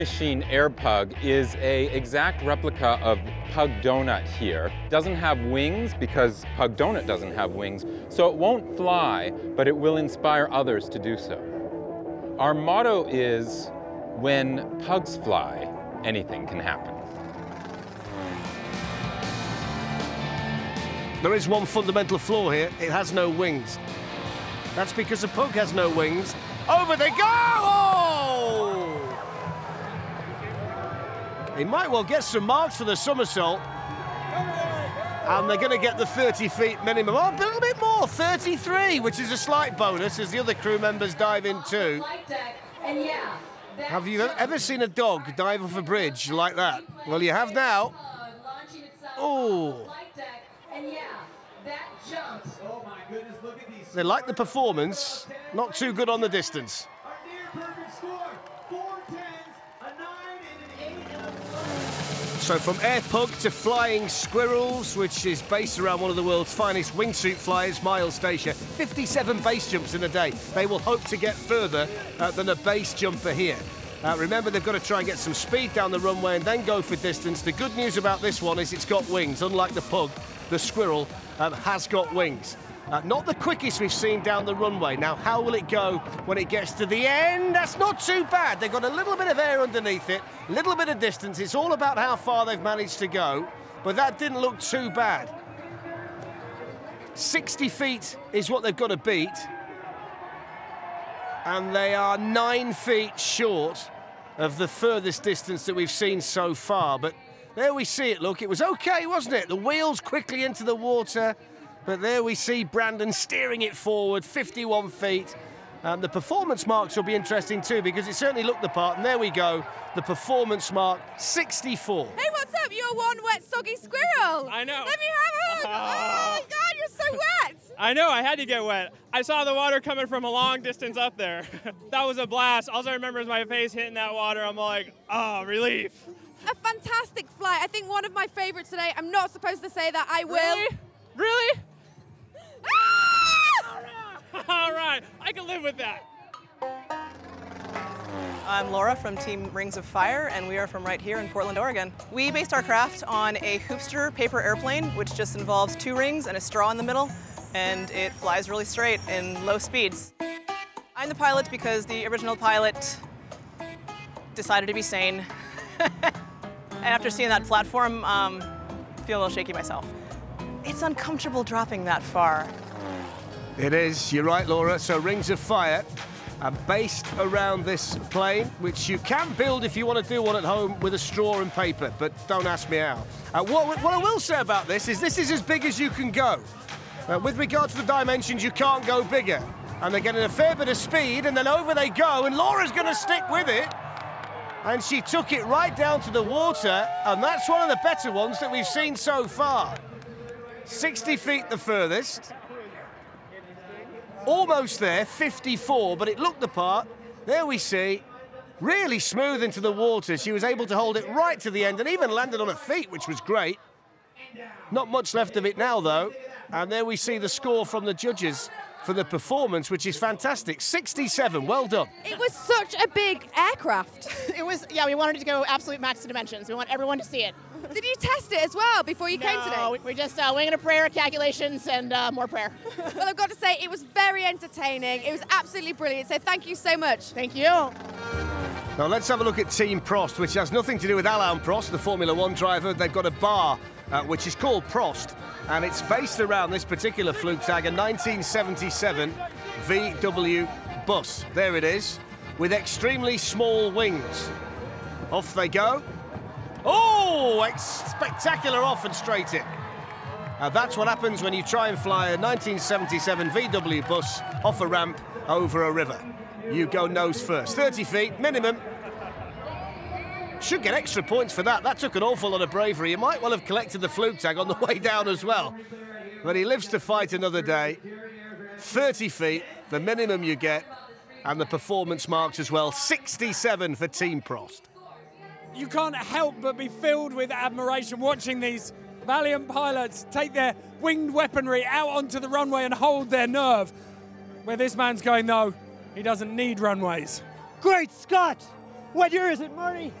Machine Air Pug is a exact replica of Pug Donut here. Doesn't have wings because Pug Donut doesn't have wings, so it won't fly, but it will inspire others to do so. Our motto is, when pugs fly, anything can happen. There is one fundamental flaw here. It has no wings. That's because the pug has no wings. Over they go! Oh! He might well get some marks for the somersault. And they're going to get the 30 feet minimum. Oh, a little bit more, 33, which is a slight bonus as the other crew members dive in too. Have you ever seen a dog dive off a bridge like that? Well, you have now. Oh. They like the performance, not too good on the distance. So from air pug to flying squirrels, which is based around one of the world's finest wingsuit flyers, Miles Stacia, 57 base jumps in a day. They will hope to get further than a base jumper here. Remember, they've got to try and get some speed down the runway and then go for distance. The good news about this one is it's got wings. Unlike the pug, the squirrel has got wings. Not the quickest we've seen down the runway. Now, how will it go when it gets to the end? That's not too bad. They've got a little bit of air underneath it, a little bit of distance. It's all about how far they've managed to go, but that didn't look too bad. 60 feet is what they've got to beat, and they are 9 feet short of the furthest distance that we've seen so far. But there we see it, look. It was okay, wasn't it? The wheels quickly into the water. But there we see Brandon steering it forward, 51 feet. The performance marks will be interesting too, because it certainly looked the part. And there we go, the performance mark, 64. Hey, what's up? You're one wet, soggy squirrel. I know. Let me have a hug. Oh, my God, you're so wet. I know, I had to get wet. I saw the water coming from a long distance up there. That was a blast. All I remember is my face hitting that water. I'm like, oh, relief. A fantastic flight. I think one of my favorites today. I'm not supposed to say that. I will. Really? All right, I can live with that. I'm Laura from Team Rings of Fire, and we are from right here in Portland, Oregon. We based our craft on a Hoopster paper airplane, which just involves 2 rings and a straw in the middle, and it flies really straight in low speeds. I'm the pilot because the original pilot decided to be sane. And after seeing that platform, I feel a little shaky myself. It's uncomfortable dropping that far. It is, you're right, Laura. So Rings of Fire are based around this plane, which you can build if you want to do one at home with a straw and paper, but don't ask me how. What I will say about this is as big as you can go. With regard to the dimensions, you can't go bigger. And they're getting a fair bit of speed, and then over they go, and Laura's going to stick with it. And she took it right down to the water, and that's one of the better ones that we've seen so far. 60 feet the furthest. Almost there, 54, but it looked the part. There we see, really smooth into the water. She was able to hold it right to the end and even landed on her feet, which was great. Not much left of it now, though. And there we see the score from the judges for the performance, which is fantastic. 67, well done. It was such a big aircraft. It was, yeah, we wanted to go absolute max dimensions. We want everyone to see it. Did you test it as well before you came today? No, we're just winging a prayer, calculations, and more prayer. Well, I've got to say, it was very entertaining. It was absolutely brilliant, so thank you so much. Thank you. Now let's have a look at Team Prost, which has nothing to do with Alain Prost, the Formula One driver. They've got a bar, which is called Prost, and it's based around this particular fluke tag, a 1977 VW bus. There it is, with extremely small wings. Off they go. Oh, spectacular off and straight in. That's what happens when you try and fly a 1977 VW bus off a ramp over a river. You go nose first. 30 feet, minimum. Should get extra points for that. That took an awful lot of bravery. He might well have collected the fluke tag on the way down as well. But he lives to fight another day. 30 feet, the minimum you get, and the performance marks as well. 67 for Team Prost. You can't help but be filled with admiration watching these valiant pilots take their winged weaponry out onto the runway and hold their nerve. Where this man's going, though, he doesn't need runways. Great Scott! What year is it, Marty?